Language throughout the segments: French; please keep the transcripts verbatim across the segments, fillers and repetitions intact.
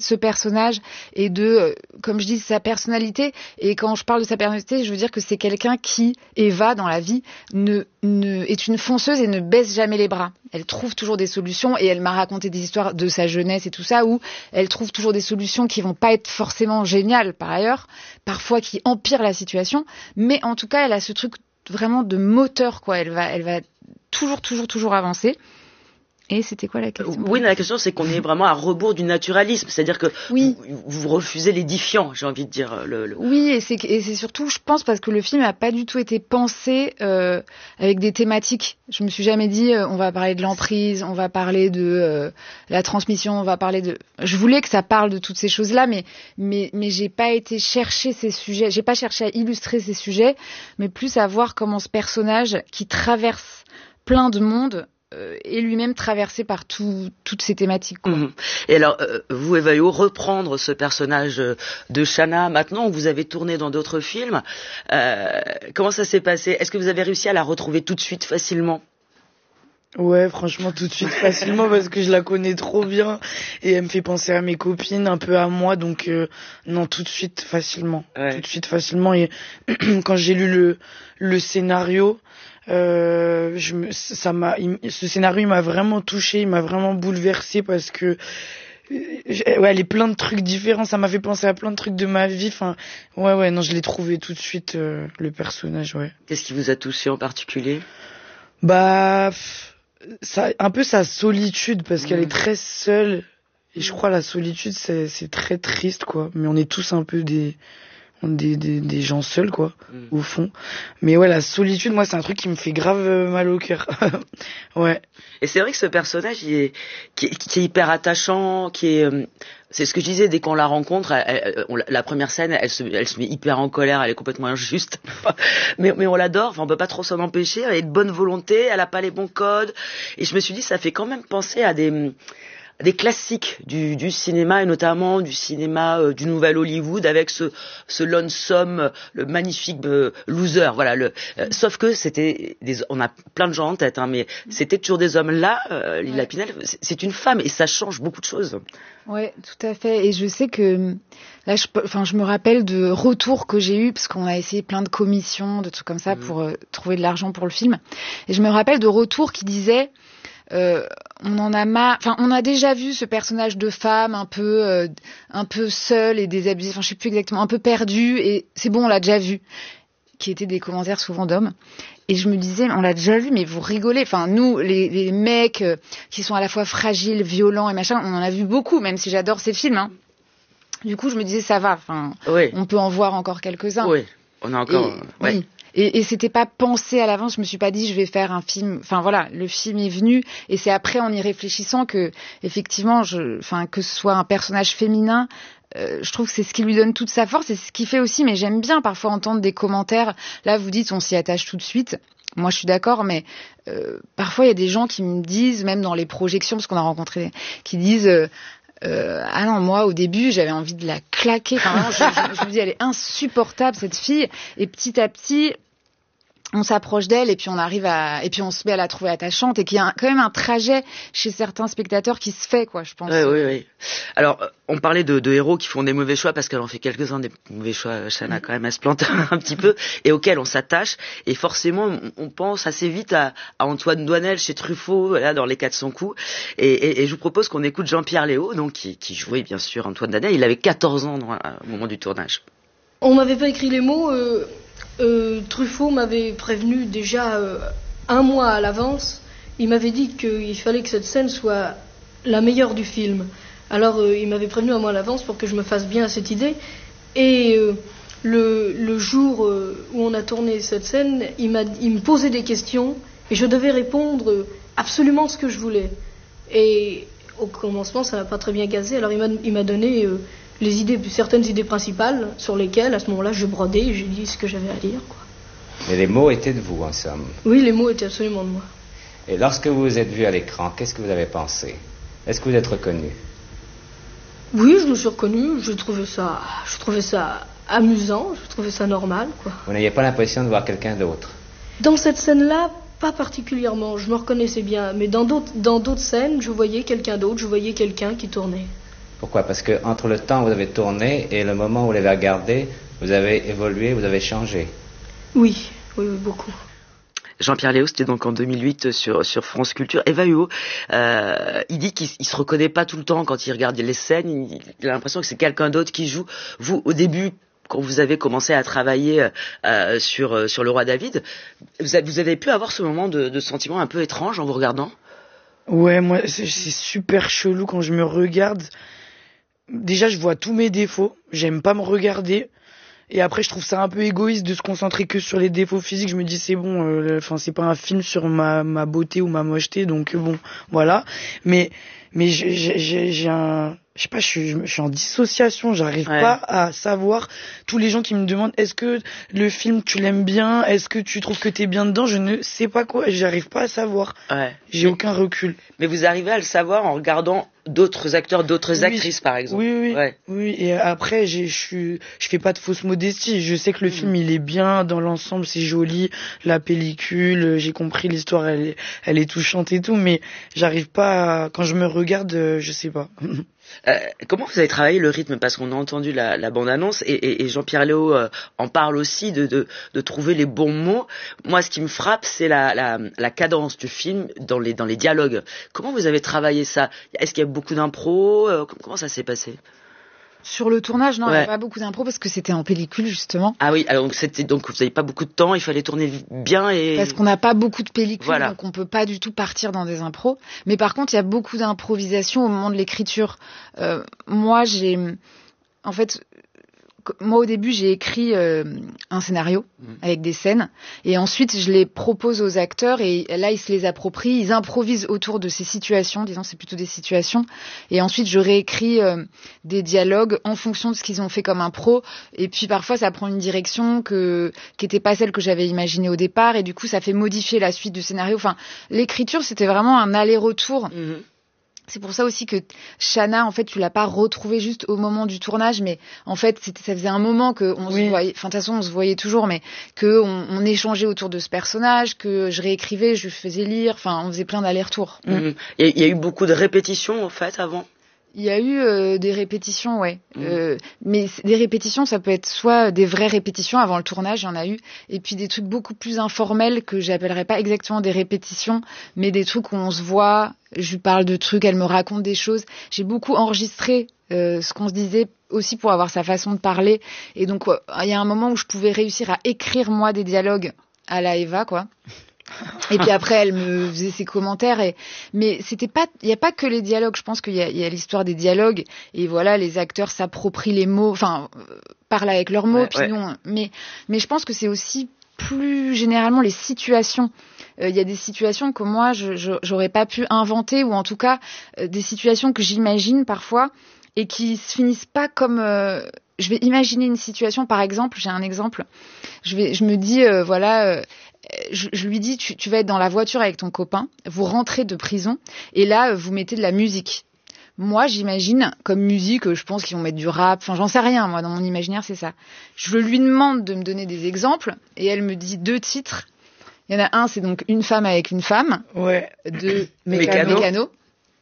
ce personnage et de, euh, comme je dis, sa personnalité. Et quand je parle de sa personnalité, je veux dire que c'est quelqu'un qui, Eva, dans la vie, ne, ne, est une fonceuse et ne baisse jamais les bras. Elle trouve toujours des solutions et elle m'a raconté des histoires de sa jeunesse et tout ça où elle trouve toujours des solutions qui vont pas être forcément géniales par ailleurs, parfois qui empirent la situation, mais en tout cas, elle a ce truc vraiment de moteur, quoi. Elle va, elle va toujours, toujours, toujours avancer. Et c'était quoi la question ? Oui, la question, c'est qu'on est vraiment à rebours du naturalisme. C'est-à-dire que oui. vous, vous refusez l'édifiant, j'ai envie de dire. Le, le... Oui, et c'est, et c'est surtout, je pense, parce que le film n'a pas du tout été pensé euh, avec des thématiques. Je me suis jamais dit, euh, on va parler de l'emprise, on va parler de euh, la transmission, on va parler de... Je voulais que ça parle de toutes ces choses-là, mais, mais, mais j'ai pas été chercher ces sujets, j'ai pas cherché à illustrer ces sujets, mais plus à voir comment ce personnage qui traverse plein de monde Euh, et lui-même traversé par tout, toutes ces thématiques, quoi. Mmh. Et alors, euh, vous, Eva Huot, reprendre ce personnage de Shanna, maintenant que vous avez tourné dans d'autres films, euh, comment ça s'est passé ? Est-ce que vous avez réussi à la retrouver tout de suite facilement ? Ouais, franchement, tout de suite facilement parce que je la connais trop bien et elle me fait penser à mes copines, un peu à moi, donc euh, non, tout de suite facilement, ouais. tout de suite facilement. Et quand j'ai lu le le scénario, euh, je me, ça m'a, il, ce scénario il m'a vraiment touché, il m'a vraiment bouleversé parce que ouais, elle est plein de trucs différents, ça m'a fait penser à plein de trucs de ma vie. Enfin, ouais, ouais, non, je l'ai trouvé tout de suite euh, le personnage, ouais. Qu'est-ce qui vous a touché en particulier ? Bah. Ça, un peu sa solitude parce mmh. qu'elle est très seule et je crois la solitude c'est, c'est très triste, quoi, mais on est tous un peu des des des, des gens seuls, quoi, mmh. au fond. Mais ouais, la solitude, moi c'est un truc qui me fait grave mal au cœur. Ouais. Et c'est vrai que ce personnage il est qui est, qui est hyper attachant, qui est euh, c'est ce que je disais, dès qu'on la rencontre, elle, elle, on, la première scène, elle se, elle se met hyper en colère, elle est complètement injuste, mais, mais on l'adore, enfin, on peut pas trop s'en empêcher, elle est de bonne volonté, elle a pas les bons codes, et je me suis dit, ça fait quand même penser à des, des classiques du, du cinéma, et notamment du cinéma euh, du nouvel Hollywood, avec ce, ce lonesome, le magnifique euh, loser, voilà. Le, euh, sauf que c'était, des, on a plein de gens en tête, hein, mais c'était toujours des hommes. Là, euh, Lila ouais. Pinel, c'est, c'est une femme, et ça change beaucoup de choses. Ouais, tout à fait. Et je sais que là, je, enfin, je me rappelle de retours que j'ai eus parce qu'on a essayé plein de commissions, de trucs comme ça, mmh. pour euh, trouver de l'argent pour le film. Et je me rappelle de retours qui disaient. Euh, on en a marre. Enfin, on a déjà vu ce personnage de femme un peu, euh, un peu seul et désabusé. Enfin, je sais plus exactement, un peu perdu. Et c'est bon, on l'a déjà vu. Qui étaient des commentaires souvent d'hommes. Et je me disais, on l'a déjà vu, mais vous rigolez. Enfin, nous, les, les mecs euh, qui sont à la fois fragiles, violents et machin, on en a vu beaucoup, même si j'adore ces films. Hein. Du coup, je me disais, ça va. Enfin, oui. On peut en voir encore quelques-uns. Oui, on a encore. Et, ouais. Oui. Et, et c'était pas pensé à l'avance. Je me suis pas dit je vais faire un film. Enfin voilà, le film est venu et c'est après en y réfléchissant que effectivement, je, enfin que ce soit un personnage féminin, euh, je trouve que c'est ce qui lui donne toute sa force et c'est ce qui fait aussi. Mais j'aime bien parfois entendre des commentaires. Là, vous dites on s'y attache tout de suite. Moi, je suis d'accord, mais euh, parfois il y a des gens qui me disent, même dans les projections, parce qu'on a rencontré, qui disent. Euh, Euh, ah non, moi au début j'avais envie de la claquer. Enfin, vraiment, je, je, je me dis elle est insupportable cette fille. Et petit à petit, on s'approche d'elle et puis on arrive à et puis on se met à la trouver attachante et qu'il y a un, quand même un trajet chez certains spectateurs qui se fait, quoi, je pense. Ouais, oui, oui. Alors, on parlait de, de héros qui font des mauvais choix parce qu'elle en fait quelques-uns des mauvais choix. Shanna, quand même, elle se plante un petit peu et auxquels on s'attache. Et forcément, on, on pense assez vite à, à Antoine Doinel chez Truffaut, là, dans Les quatre cents coups. Et, et, et je vous propose qu'on écoute Jean-Pierre Léaud, donc qui, qui jouait bien sûr Antoine Doinel. Il avait quatorze ans dans, au moment du tournage. On m'avait pas écrit les mots. Euh... Euh, Truffaut m'avait prévenu déjà euh, un mois à l'avance. Il m'avait dit qu'il fallait que cette scène soit la meilleure du film. Alors euh, il m'avait prévenu un mois à l'avance pour que je me fasse bien à cette idée. Et euh, le, le jour euh, où on a tourné cette scène, il, m'a, il me posait des questions et je devais répondre absolument ce que je voulais. Et au commencement, ça n'a pas très bien gazé. Alors il m'a, il m'a donné... Euh, les idées, certaines idées principales sur lesquelles, à ce moment-là, je brodais et j'ai dit ce que j'avais à dire, quoi. Mais les mots étaient de vous, en somme. Oui, les mots étaient absolument de moi. Et lorsque vous vous êtes vu à l'écran, qu'est-ce que vous avez pensé ? Est-ce que vous êtes reconnu ? Oui, je me suis reconnu. Je trouvais ça, je trouvais ça amusant, je trouvais ça normal, quoi. Vous n'aviez pas l'impression de voir quelqu'un d'autre ? Dans cette scène-là, pas particulièrement. Je me reconnaissais bien. Mais dans d'autres, dans d'autres scènes, je voyais quelqu'un d'autre, je voyais quelqu'un qui tournait. Pourquoi? Parce que entre le temps où vous avez tourné et le moment où vous l'avez regardé, vous avez évolué, vous avez changé. Oui, oui, oui, beaucoup. Jean-Pierre Léaud, c'était donc en deux mille huit sur sur France Culture. Eva Huot, euh, il dit qu'il il se reconnaît pas tout le temps quand il regarde les scènes. Il, il a l'impression que c'est quelqu'un d'autre qui joue. Vous, au début, quand vous avez commencé à travailler euh, sur sur Le Roi David, vous avez, vous avez pu avoir ce moment de, de sentiment un peu étrange en vous regardant? Ouais, moi, c'est, c'est super chelou quand je me regarde. Déjà, je vois tous mes défauts. J'aime pas me regarder. Et après, je trouve ça un peu égoïste de se concentrer que sur les défauts physiques. Je me dis, c'est bon, enfin, euh, c'est pas un film sur ma, ma beauté ou ma mocheté, donc bon, voilà. Mais, mais j'ai, j'ai, j'ai un, je sais pas, je suis, je suis en dissociation. J'arrive ouais. pas à savoir. Tous les gens qui me demandent, est-ce que le film tu l'aimes bien, est-ce que tu trouves que t'es bien dedans, je ne sais pas quoi. J'arrive pas à savoir. Ouais. J'ai mais, aucun recul. Mais vous arrivez à le savoir en regardant d'autres acteurs, d'autres oui, actrices, par exemple. Oui, oui, ouais. oui. Et après, j'ai, je suis, je fais pas de fausse modestie. Je sais que le mmh. film, il est bien dans l'ensemble, c'est joli, la pellicule, j'ai compris l'histoire, elle est, elle est touchante et tout, mais j'arrive pas. À, quand je me regarde, je sais pas. Euh, comment vous avez travaillé le rythme? Parce qu'on a entendu la, la bande-annonce et, et, et Jean-Pierre Léaud euh, en parle aussi de, de, de trouver les bons mots. Moi, ce qui me frappe, c'est la, la, la cadence du film dans les, dans les dialogues. Comment vous avez travaillé ça? Est-ce qu'il y a beaucoup d'impro? euh, Comment ça s'est passé? Sur le tournage, non, ouais. il n'y a pas beaucoup d'impro parce que c'était en pellicule, justement. Ah oui, alors donc, c'était, donc vous n'avez pas beaucoup de temps, il fallait tourner bien et... Parce qu'on n'a pas beaucoup de pellicule, voilà. donc on ne peut pas du tout partir dans des impros. Mais par contre, il y a beaucoup d'improvisation au moment de l'écriture. Euh, moi, j'ai... En fait... Moi, au début, j'ai écrit euh, un scénario mmh. avec des scènes et ensuite, je les propose aux acteurs et là, ils se les approprient, ils improvisent autour de ces situations, disons, c'est plutôt des situations. Et ensuite, je réécris euh, des dialogues en fonction de ce qu'ils ont fait comme impro. Et puis, parfois, ça prend une direction que, qui n'était pas celle que j'avais imaginée au départ et du coup, ça fait modifier la suite du scénario. Enfin, l'écriture, c'était vraiment un aller-retour. Mmh. C'est pour ça aussi que Shanna, en fait, tu l'as pas retrouvée juste au moment du tournage, mais en fait, c'était, ça faisait un moment que on oui. se voyait, enfin, de toute façon, on se voyait toujours, mais que on, on échangeait autour de ce personnage, que je réécrivais, je lui faisais lire, enfin, on faisait plein d'allers-retours. Mmh. Il y a, il y a eu beaucoup de répétitions, en fait, avant. Il y a eu euh, des répétitions, ouais. Mmh. Euh, mais des répétitions, ça peut être soit des vraies répétitions avant le tournage, il y en a eu, et puis des trucs beaucoup plus informels que j'appellerais pas exactement des répétitions, mais des trucs où on se voit, je lui parle de trucs, elle me raconte des choses. J'ai beaucoup enregistré euh, ce qu'on se disait aussi pour avoir sa façon de parler. Et donc, il euh, y a un moment où je pouvais réussir à écrire, moi, des dialogues à la Eva, quoi. Et puis après, elle me faisait ses commentaires. Et... Mais c'était pas, il n'y a pas que les dialogues. Je pense qu'il y a, il y a l'histoire des dialogues. Et voilà, les acteurs s'approprient les mots, enfin, euh, parlent avec leurs mots. Ouais, puis ouais. non, mais, mais je pense que c'est aussi plus généralement les situations. Il euh, y a des situations que moi, je, je, j'aurais pas pu inventer, ou en tout cas, euh, des situations que j'imagine parfois et qui se finissent pas comme... Euh, je vais imaginer une situation, par exemple, j'ai un exemple. Je, vais, je me dis, euh, voilà... Euh, Je, je lui dis, tu, tu vas être dans la voiture avec ton copain, vous rentrez de prison, et là, vous mettez de la musique. Moi, j'imagine, comme musique, je pense qu'ils vont mettre du rap, enfin, j'en sais rien, moi, dans mon imaginaire, c'est ça. Je lui demande de me donner des exemples, et elle me dit deux titres. Il y en a un, c'est donc Une femme avec une femme, ouais. de Mécano. Mécano.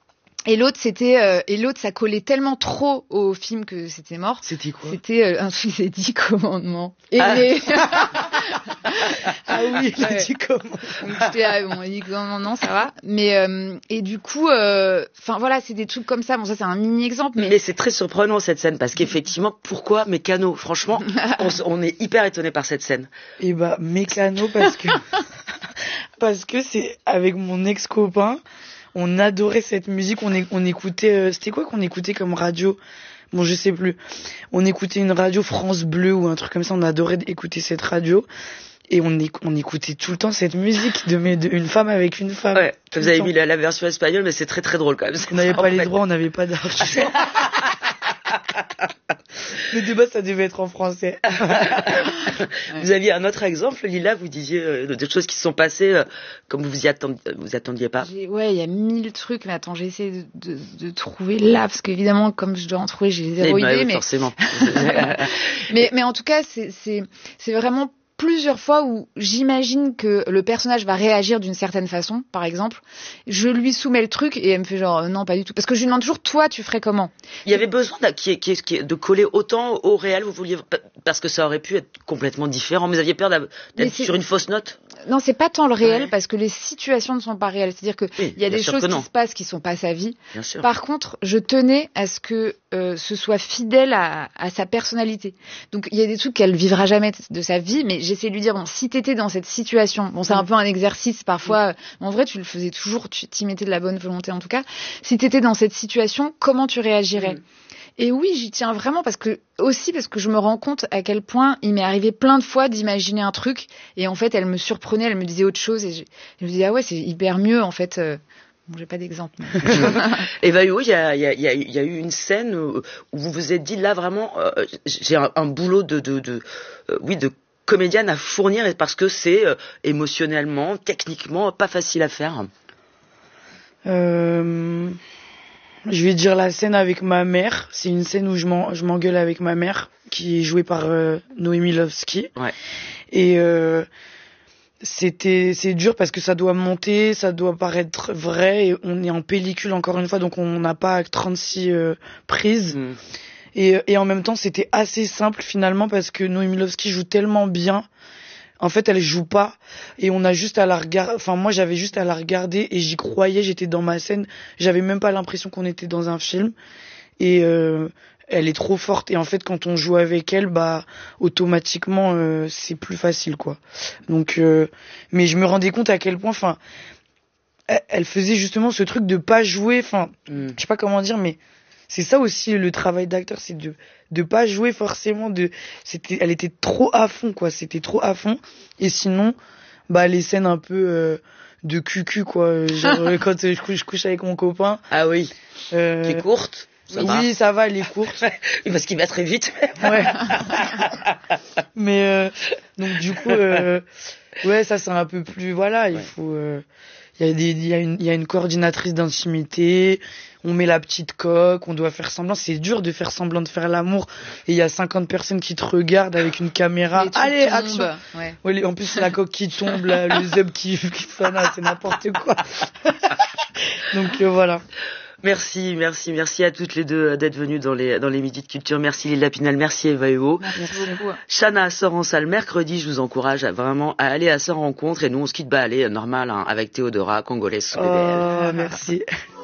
Et l'autre, c'était, euh, et l'autre, ça collait tellement trop au film que c'était mort. C'était quoi? C'était euh, un truc, c'est Dix Commandements. Et ah. les... ah oui, les ouais. Dix Commandements. Donc j'étais là, bon, les Dix Commandements, ça va. Mais, euh, et du coup, enfin euh, voilà, c'est des trucs comme ça. Bon, ça, c'est un mini exemple. Mais, mais c'est très surprenant, cette scène, parce qu'effectivement, pourquoi Mécano? Franchement, on, on est hyper étonné par cette scène. Et bah, Mécano, parce que, parce que c'est avec mon ex-copain. On adorait cette musique, on, é- on écoutait, euh, c'était quoi qu'on écoutait comme radio? Bon, je sais plus. On écoutait une radio France Bleu ou un truc comme ça, on adorait écouter cette radio. Et on, é- on écoutait tout le temps cette musique de, de Une femme avec une femme. Ouais, vous avez mis la, la version espagnole, mais c'est très très drôle quand même. On n'avait pas les droits, on n'avait pas d'argent. Le débat, ça devait être en français. Vous aviez un autre exemple, Lila, vous disiez euh, des choses qui se sont passées euh, comme vous y attend... vous attendiez pas. J'ai... Ouais, il y a mille trucs, mais attends, j'ai essayé de, de, de trouver là, parce qu'évidemment, comme je dois en trouver, j'ai zéro eh ben, idée. oui, mais... forcément. mais, mais en tout cas, c'est, c'est, c'est vraiment plusieurs fois où j'imagine que le personnage va réagir d'une certaine façon, par exemple. Je lui soumets le truc et elle me fait genre euh, non, pas du tout. Parce que je lui demande toujours, toi, tu ferais comment? Il y avait besoin de, qui, qui, qui, de coller autant au réel, vous vouliez, parce que ça aurait pu être complètement différent. Vous aviez peur d'être sur une fausse note? Non, c'est pas tant le réel, ouais. Parce que les situations ne sont pas réelles. C'est-à-dire que oui, il y a des choses qui se passent qui sont pas sa vie. Bien sûr. Par contre, je tenais à ce que euh, ce soit fidèle à, à sa personnalité. Donc, il y a des trucs qu'elle vivra jamais de sa vie, mais j'essaie de lui dire, bon, si t'étais dans cette situation, bon, c'est un peu un exercice parfois, mmh. en vrai, tu le faisais toujours, tu t'y mettais de la bonne volonté en tout cas. Si t'étais dans cette situation, comment tu réagirais? Mmh. Et oui, j'y tiens vraiment parce que aussi parce que je me rends compte à quel point il m'est arrivé plein de fois d'imaginer un truc et en fait elle me surprenait, elle me disait autre chose et je, je me disais ah ouais c'est hyper mieux en fait. Euh, bon, j'ai pas d'exemple. Mais... et bah oui, il y a, y, a, y, a, y a eu une scène où, où vous vous êtes dit là vraiment euh, j'ai un, un boulot de, de, de euh, oui de comédienne à fournir parce que c'est euh, émotionnellement, techniquement pas facile à faire. Euh... Je vais dire la scène avec ma mère. C'est une scène où je, m'en, je m'engueule avec ma mère, qui est jouée par euh, Noémie Lovski. Ouais. Et euh, c'était, c'est dur parce que ça doit monter, ça doit paraître vrai. Et on est en pellicule encore une fois, donc on n'a pas trente-six euh, prises. Mm. Et, et en même temps, c'était assez simple finalement parce que Noémie Lovski joue tellement bien. En fait, elle joue pas et on a juste à la regarder. Enfin, moi, j'avais juste à la regarder et j'y croyais. J'étais dans ma scène. J'avais même pas l'impression qu'on était dans un film. Et euh, elle est trop forte. Et en fait, quand on joue avec elle, bah, automatiquement, euh, c'est plus facile, quoi. Donc, euh, mais je me rendais compte à quel point, enfin, elle, elle faisait justement ce truc de pas jouer. Enfin, mm. je sais pas comment dire, mais c'est ça aussi le travail d'acteur, c'est de de pas jouer forcément de c'était elle était trop à fond quoi, c'était trop à fond et sinon bah les scènes un peu euh, de cucu quoi, genre quand je couche, je couche avec mon copain. Ah oui. Euh, qui est courte. Ça oui, va. ça va, elle est courte. Parce qu'il va très vite. Ouais. Mais euh, donc du coup euh, ouais, ça c'est un peu plus voilà, il ouais. faut euh, il y a des il y a une il y a une coordinatrice d'intimité, on met la petite coque, on doit faire semblant, c'est dur de faire semblant de faire l'amour et il y a cinquante personnes qui te regardent avec une caméra. Allez, tombes. Action. Ouais. Ouais, en plus c'est la coque qui tombe là, le zeb qui qui sonne, c'est n'importe quoi. Donc euh, voilà. Merci, merci, merci à toutes les deux d'être venues dans les dans les Midis de Culture. Merci Lila Pinal, merci Eva Hugo. Merci beaucoup. Shana sort en salle mercredi. Je vous encourage à vraiment à aller à sa rencontre et nous on se quitte bah allez normal hein, avec Théodora Congolaise sous B B L. Oh merci.